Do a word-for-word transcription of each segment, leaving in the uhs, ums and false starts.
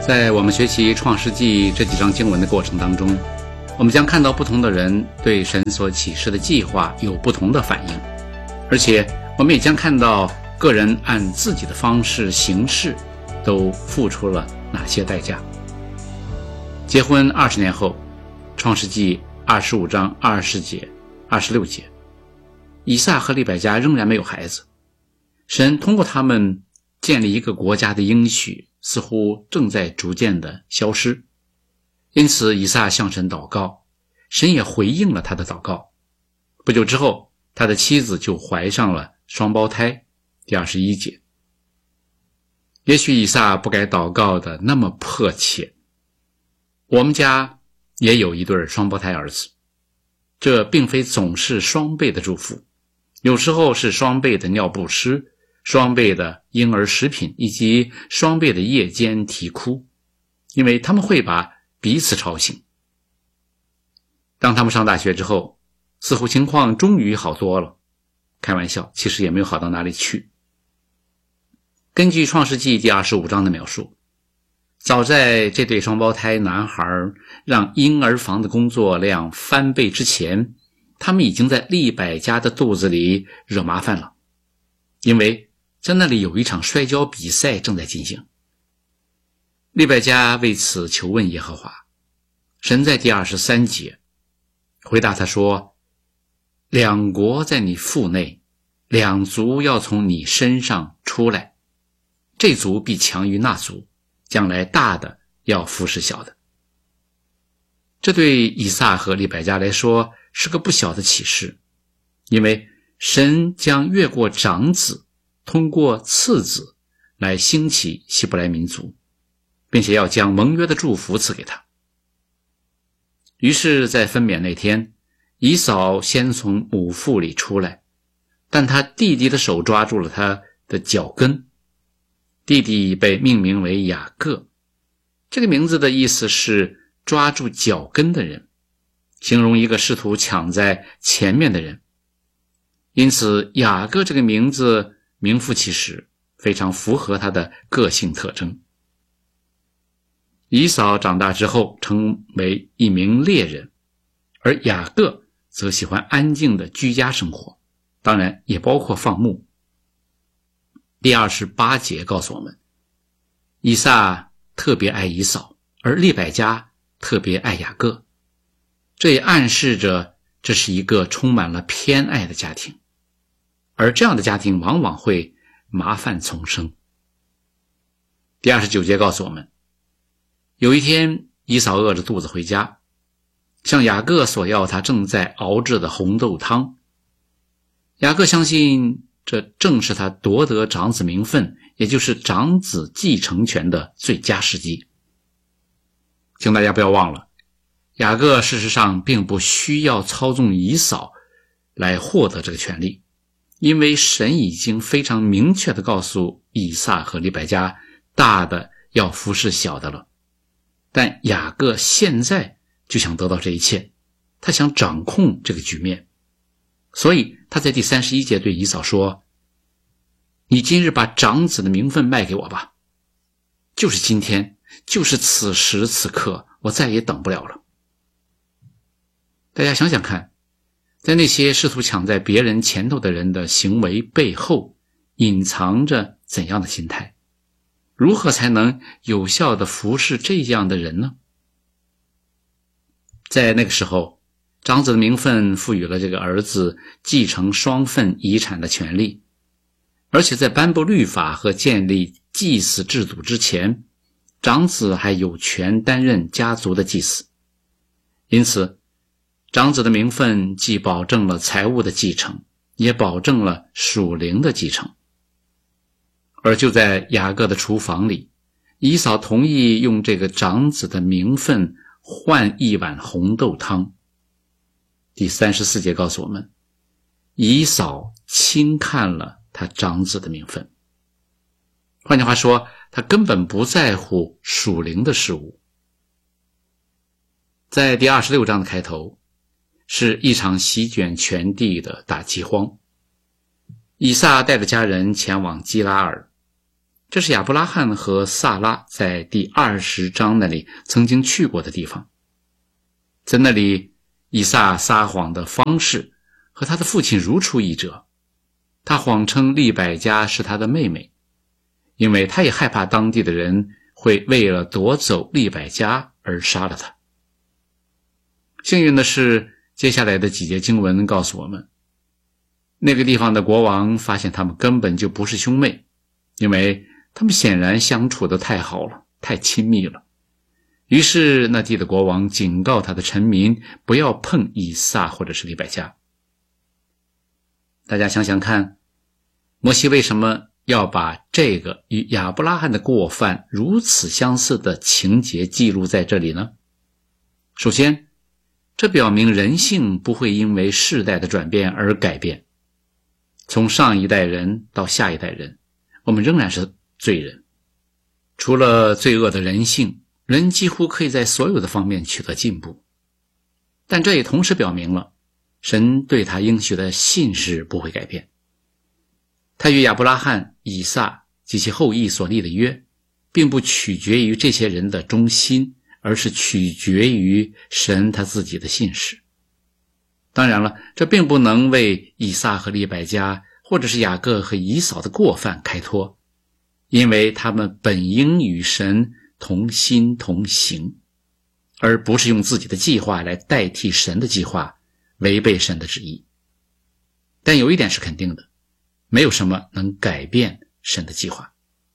在我们学习创世纪这几章经文的过程当中，我们将看到不同的人对神所启示的计划有不同的反应，而且我们也将看到个人按自己的方式行事都付出了哪些代价。结婚二十年后，创世纪二十五章二十节、二十六节，以撒和利百加仍然没有孩子，神通过他们建立一个国家的应许似乎正在逐渐的消失，因此以撒向神祷告，神也回应了他的祷告。不久之后，他的妻子就怀上了双胞胎。第二十一节，也许以撒不该祷告的那么迫切。我们家也有一对双胞胎儿子，这并非总是双倍的祝福，有时候是双倍的尿不湿，双倍的婴儿食品，以及双倍的夜间啼哭，因为他们会把彼此吵醒。当他们上大学之后，似乎情况终于好多了，开玩笑，其实也没有好到哪里去。根据创世纪第二十五章的描述，早在这对双胞胎男孩让婴儿房的工作量翻倍之前，他们已经在利百加的肚子里惹麻烦了，因为在那里有一场摔跤比赛正在进行。利百加为此求问耶和华，神在第二十三节回答他说，两国在你腹内，两族要从你身上出来，这族必强于那族，将来大的要服侍小的。这对以撒和利百加来说是个不小的启示，因为神将越过长子，通过次子来兴起希伯来民族，并且要将盟约的祝福赐给他。于是在分娩那天，以扫先从母腹里出来，但他弟弟的手抓住了他的脚跟，弟弟被命名为雅各，这个名字的意思是抓住脚跟的人，形容一个试图抢在前面的人。因此雅各这个名字名副其实，非常符合他的个性特征。以扫长大之后成为一名猎人，而雅各则喜欢安静的居家生活，当然也包括放牧。第二十八节告诉我们，以撒特别爱以扫，而利百加特别爱雅各，这也暗示着这是一个充满了偏爱的家庭，而这样的家庭往往会麻烦丛生。第二十九节告诉我们，有一天以扫饿着肚子回家，向雅各索要他正在熬制的红豆汤。雅各相信这正是他夺得长子名分，也就是长子继承权的最佳时机。请大家不要忘了，雅各事实上并不需要操纵以扫来获得这个权利，因为神已经非常明确地告诉以撒和利百加，大的要服侍小的了。但雅各现在就想得到这一切，他想掌控这个局面，所以他在第三十一节对以扫说，你今日把长子的名分卖给我吧，就是今天，就是此时此刻，我再也等不了了。大家想想看，在那些试图抢在别人前头的人的行为背后，隐藏着怎样的心态？如何才能有效地服侍这样的人呢？在那个时候，长子的名分赋予了这个儿子继承双份遗产的权利，而且在颁布律法和建立祭祀制度之前，长子还有权担任家族的祭司。因此长子的名分既保证了财务的继承，也保证了属灵的继承。而就在雅各的厨房里，以扫同意用这个长子的名分换一碗红豆汤。第三十四节告诉我们，以扫轻看了他长子的名分。换句话说，他根本不在乎属灵的事物。在第二十六章的开头，是一场席卷全地的大饥荒。以撒带着家人前往基拉尔， 这是亚伯拉罕和撒拉在第二十章那里曾经去过的地方。在那里，以撒撒谎的方式和他的父亲如出一辙。他谎称利百加是他的妹妹，因为他也害怕当地的人会为了夺走利百加而杀了他。幸运的是，接下来的几节经文告诉我们，那个地方的国王发现他们根本就不是兄妹，因为他们显然相处得太好了，太亲密了。于是那地的国王警告他的臣民不要碰以撒或者是利百加。大家想想看，摩西为什么要把这个与亚伯拉罕的过犯如此相似的情节记录在这里呢？首先，这表明人性不会因为世代的转变而改变。从上一代人到下一代人，我们仍然是罪人。除了罪恶的人性，人几乎可以在所有的方面取得进步。但这也同时表明了神对他应许的信实不会改变。他与亚伯拉罕、以撒及其后裔所立的约，并不取决于这些人的忠心，而是取决于神他自己的信实。当然了，这并不能为以撒和利百加或者是雅各和以扫的过犯开脱，因为他们本应与神同心同行，而不是用自己的计划来代替神的计划，违背神的旨意。但有一点是肯定的，没有什么能改变神的计划。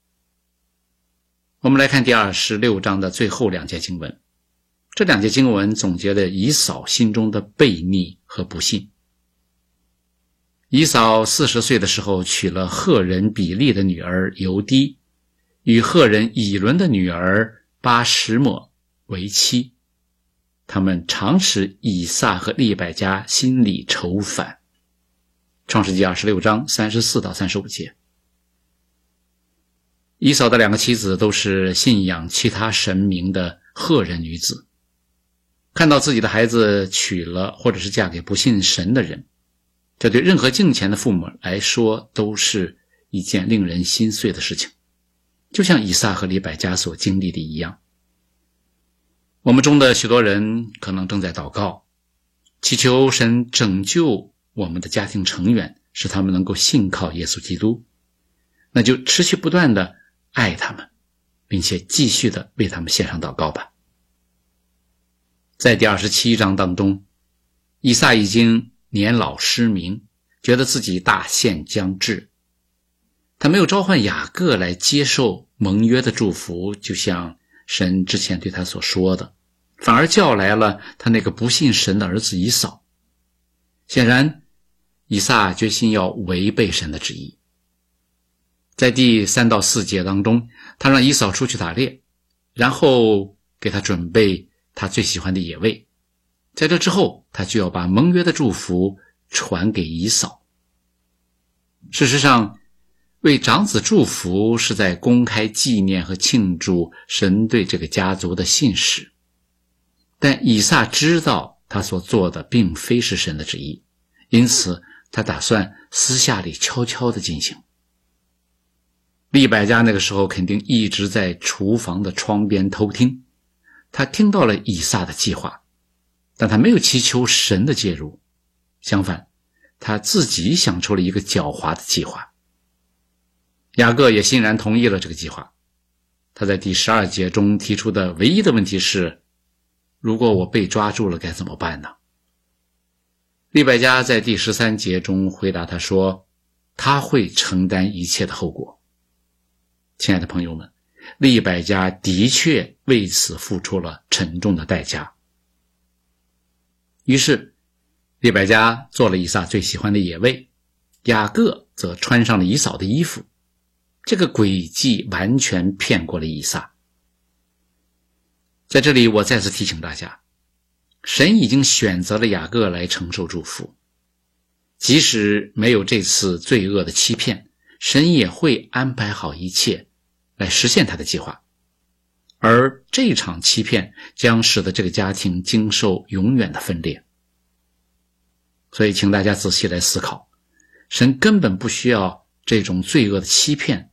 我们来看第二十六章的最后两节经文。这两节经文总结了以扫心中的悖逆和不信。以扫四十岁的时候娶了赫人比利的女儿犹低，与赫人以伦的女儿巴什抹为妻。他们常使以撒和利百加心里愁烦。创世纪二十六章三十四到三十五节。以扫的两个妻子都是信仰其他神明的赫人女子，看到自己的孩子娶了或者是嫁给不信神的人，这对任何敬虔的父母来说都是一件令人心碎的事情，就像以撒和利百加所经历的一样。我们中的许多人可能正在祷告，祈求神拯救我们的家庭成员，使他们能够信靠耶稣基督。那就持续不断的爱他们，并且继续的为他们献上祷告吧。在第二十七章当中，以撒已经年老失明，觉得自己大限将至。他没有召唤雅各来接受盟约的祝福，就像神之前对他所说的，反而叫来了他那个不信神的儿子以扫。显然，以撒决心要违背神的旨意。在第三到四节当中，他让以扫出去打猎，然后给他准备他最喜欢的野味。在这之后，他就要把盟约的祝福传给以扫。事实上，为长子祝福是在公开纪念和庆祝神对这个家族的信实。但以撒知道他所做的并非是神的旨意，因此他打算私下里悄悄地进行。利百加那个时候肯定一直在厨房的窗边偷听，他听到了以撒的计划，但他没有祈求神的介入，相反，他自己想出了一个狡猾的计划。雅各也欣然同意了这个计划。他在第十二节中提出的唯一的问题是，如果我被抓住了该怎么办呢？利百加在第十三节中回答他说，他会承担一切的后果。亲爱的朋友们，利百加的确为此付出了沉重的代价。于是利百加做了以撒最喜欢的野味，雅各则穿上了以扫的衣服。这个诡计完全骗过了以撒。在这里我再次提醒大家，神已经选择了雅各来承受祝福，即使没有这次罪恶的欺骗，神也会安排好一切来实现他的计划，而这场欺骗将使得这个家庭经受永远的分裂。所以请大家仔细来思考，神根本不需要这种罪恶的欺骗，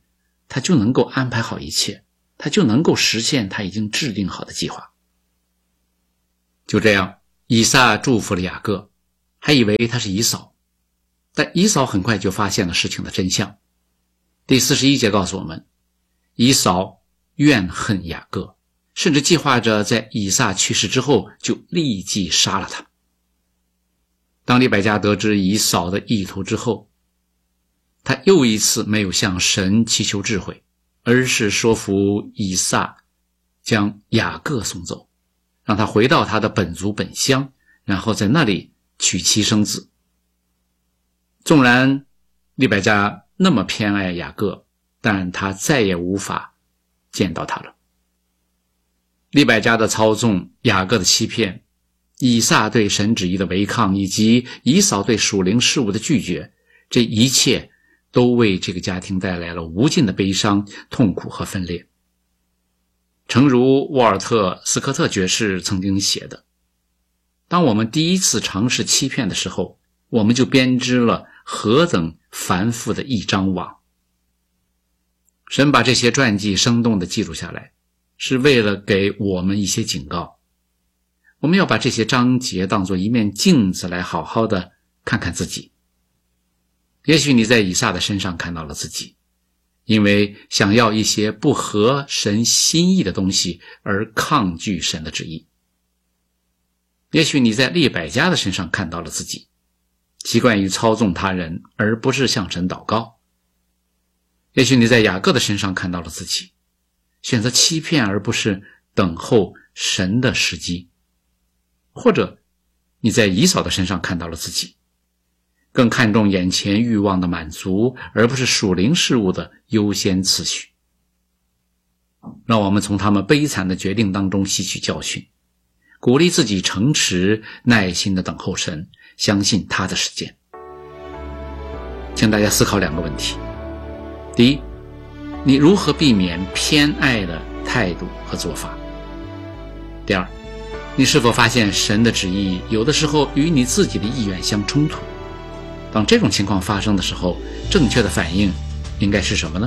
他就能够安排好一切，他就能够实现他已经制定好的计划。就这样，以撒祝福了雅各，还以为他是以扫，但以扫很快就发现了事情的真相。第四十一节告诉我们，以扫怨恨雅各，甚至计划着在以撒去世之后就立即杀了他。当利百加得知以扫的意图之后，他又一次没有向神祈求智慧，而是说服以撒将雅各送走，让他回到他的本族本乡，然后在那里娶妻生子。纵然利百加那么偏爱雅各，但他再也无法见到他了。利百加的操纵，雅各的欺骗，以撒对神旨意的违抗，以及以扫对属灵事物的拒绝，这一切都为这个家庭带来了无尽的悲伤、痛苦和分裂。诚如沃尔特·斯科特爵士曾经写的，当我们第一次尝试欺骗的时候，我们就编织了何等繁复的一张网。神把这些传记生动地记录下来，是为了给我们一些警告。我们要把这些章节当作一面镜子来好好的看看自己。也许你在以撒的身上看到了自己，因为想要一些不合神心意的东西而抗拒神的旨意。也许你在利百加的身上看到了自己，习惯于操纵他人而不是向神祷告。也许你在雅各的身上看到了自己，选择欺骗而不是等候神的时机。或者你在以扫的身上看到了自己，更看重眼前欲望的满足，而不是属灵事物的优先次序。让我们从他们悲惨的决定当中吸取教训，鼓励自己诚实耐心的等候神，相信他的时间。请大家思考两个问题。第一，你如何避免偏爱的态度和做法？第二，你是否发现神的旨意有的时候与你自己的意愿相冲突？当这种情况发生的时候，正确的反应应该是什么呢？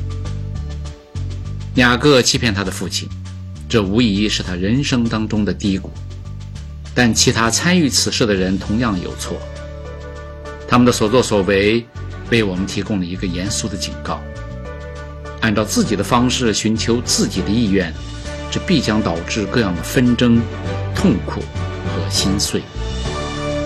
雅各欺骗他的父亲，这无疑是他人生当中的低谷，但其他参与此事的人同样有错。他们的所作所为为我们提供了一个严肃的警告。按照自己的方式寻求自己的意愿，这必将导致各样的纷争、痛苦和心碎。